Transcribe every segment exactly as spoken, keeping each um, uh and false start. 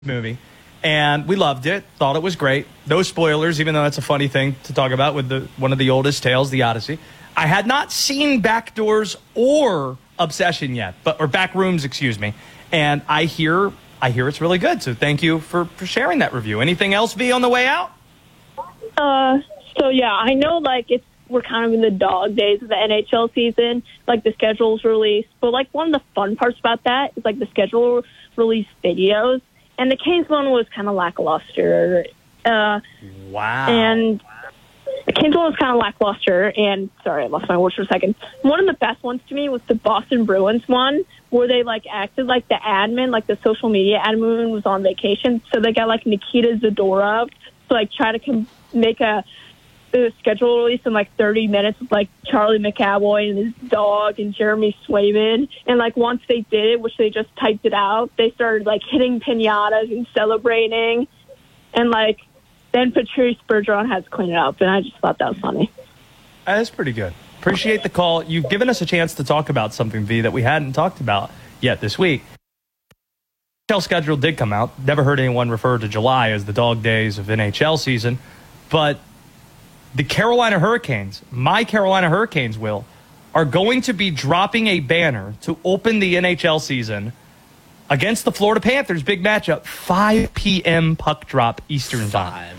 movie, and we loved it. Thought it was great. No spoilers, even though that's a funny thing to talk about with the one of the oldest tales, The Odyssey. I had not seen Backdoors or Obsession yet, but or Backrooms, excuse me. And I hear I hear it's really good. So thank you for, for sharing that review. Anything else, V, on the way out? Uh, so yeah, I know like it's we're kind of in the dog days of the N H L season. Like the schedule's released, but like one of the fun parts about that is like the schedule release videos. And the Canes one was kind of lackluster. Uh, wow. And the Canes one was kind of lackluster. And, sorry, I lost my words for a second. One of the best ones to me was the Boston Bruins one, where they, like, acted like the admin, like the social media admin was on vacation. So they got, like, Nikita Zadorov to, like, try to com- make a, a schedule release in, like, thirty minutes with, like, Charlie McAvoy and his dog and Jeremy Swayman. And, like, once they did it, which they just typed it out, they started, like, hitting piñatas and celebrating. And, like, then Patrice Bergeron has to clean it up. And I just thought that was funny. That's pretty good. Appreciate the call. You've given us a chance to talk about something, V, that we hadn't talked about yet this week. The N H L schedule did come out. Never heard anyone refer to July as the dog days of N H L season. But the Carolina Hurricanes, my Carolina Hurricanes, will, are going to be dropping a banner to open the N H L season against the Florida Panthers. Big matchup, five p.m. puck drop Eastern time.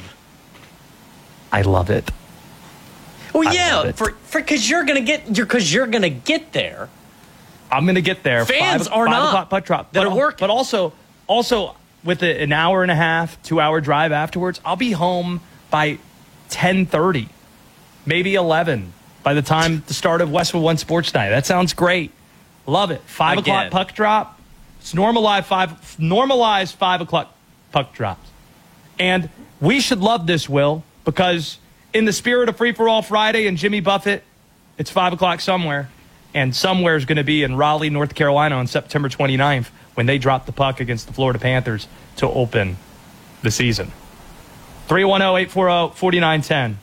I love it. Well, I yeah, for because you're gonna get you're because you're gonna get there. I'm gonna get there. Fans five, are five not o'clock puck drop that but, are working. But also, also with a, an hour and a half, two hour drive afterwards, I'll be home by ten thirty, maybe eleven, by the time the start of Westwood One Sports Night. That sounds great. Love it. Five Again. o'clock puck drop. It's normalized five, normalized five o'clock puck drops. And we should love this, Will, because in the spirit of Free for All Friday and Jimmy Buffett, it's five o'clock somewhere. And somewhere is going to be in Raleigh, North Carolina on September twenty-ninth when they drop the puck against the Florida Panthers to open the season. three one zero, eight four zero, four nine one zero.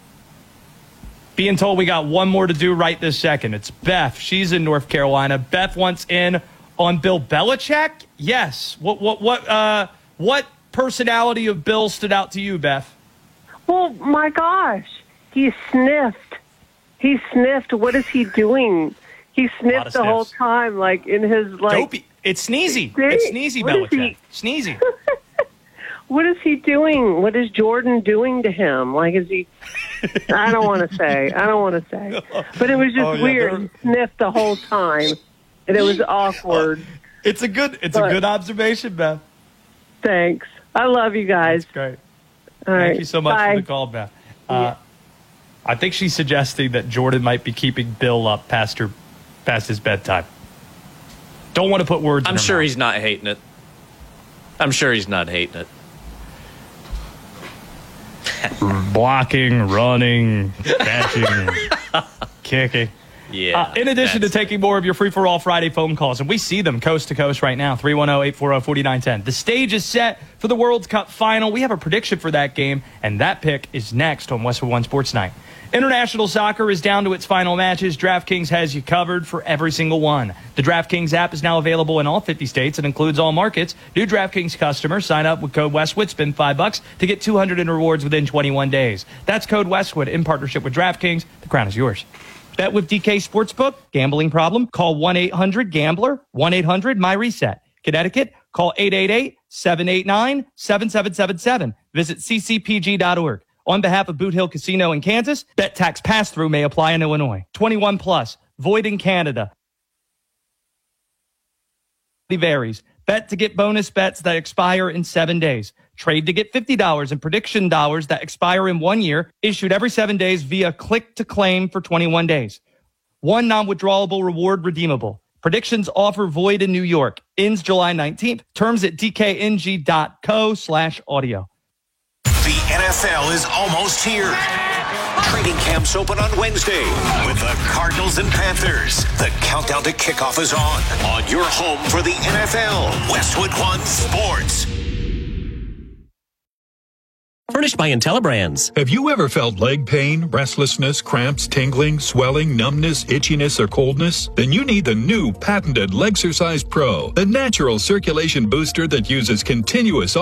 Being told we got one more to do right this second. It's Beth. She's in North Carolina. Beth wants in on Bill Belichick. Yes. What what what uh what personality of Bill stood out to you, Beth? Well, my gosh, he sniffed. He sniffed. What is he doing? He sniffed the whole time, like in his like. Dopey. It's sneezy. It's sneezy, what Belichick. Sneezy. What is he doing? What is Jordan doing to him? Like, is he? I don't want to say. I don't want to say. But it was just Oh, yeah, weird. they're- He sniffed the whole time, and it was awkward. It's a good. It's But- a good observation, Beth. Thanks. I love you guys. That's great. All right. Thank you so much Bye. for the call, Beth. Uh, I think she's suggesting that Jordan might be keeping Bill up past her, past his bedtime. Don't want to put words. I'm in her sure mouth. he's not hating it. I'm sure he's not hating it. Blocking, running, catching, kicking. Yeah. Uh, in addition to that's- taking more of your free-for-all Friday phone calls, and we see them coast to coast right now, three one zero, eight four zero, four nine one zero. The stage is set for the World Cup final. We have a prediction for that game, and that pick is next on Westwood One Sports Night. International soccer is down to its final matches. DraftKings has you covered for every single one. The DraftKings app is now available in all fifty states and includes all markets. New DraftKings customers sign up with code Westwood, spend five bucks to get two hundred in rewards within twenty-one days. That's code Westwood in partnership with DraftKings. The crown is yours. Bet with D K Sportsbook. Gambling problem? Call one eight hundred gambler, one eight hundred my reset. Connecticut, call eight eight eight, seven eight nine, seven seven seven seven. Visit c c p g dot org. On behalf of Boot Hill Casino in Kansas, bet tax pass-through may apply in Illinois. twenty-one plus, void in Canada. It varies. Bet to get bonus bets that expire in seven days. Trade to get fifty dollars in prediction dollars that expire in one year, issued every seven days via click-to-claim for twenty-one days. One non-withdrawable reward redeemable. Predictions offer void in New York. Ends July nineteenth. Terms at d k n g dot co slash audio. The N F L is almost here. Training camps open on Wednesday with the Cardinals and Panthers. The countdown to kickoff is on. On your home for the N F L, Westwood One Sports. Furnished by IntelliBrands. Have you ever felt leg pain, restlessness, cramps, tingling, swelling, numbness, itchiness, or coldness? Then you need the new patented Legsercise Pro, the natural circulation booster that uses continuous